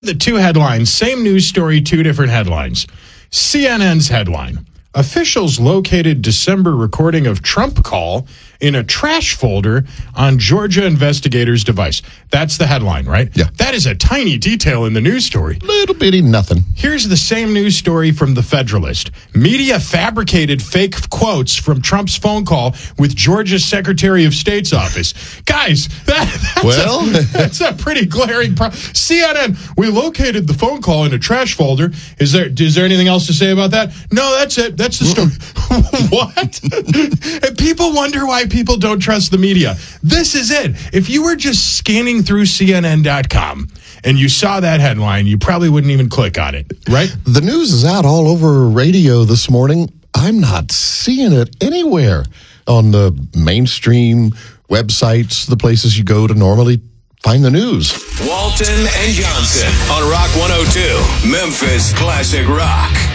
The two headlines, same news story, two different headlines. CNN's headline: officials located December recording of Trump call in a trash folder on Georgia investigators' device. That's the headline, right? Yeah. That is a tiny detail in the news story. Little bitty nothing. Here's the same news story from The Federalist. Media fabricated fake quotes from Trump's phone call with Georgia's Secretary of State's office. Guys, that's a pretty glaring problem. CNN, we located the phone call in a trash folder. Is there anything else to say about that? No, that's it. That's the story. What? And people wonder why people don't trust the media. This is it. If you were just scanning through CNN.com and you saw that headline, you probably wouldn't even click on it, right? The news is out all over radio this morning. I'm not seeing it anywhere on the mainstream websites, the places you go to normally find the news. Walton and Johnson on Rock 102, Memphis Classic Rock.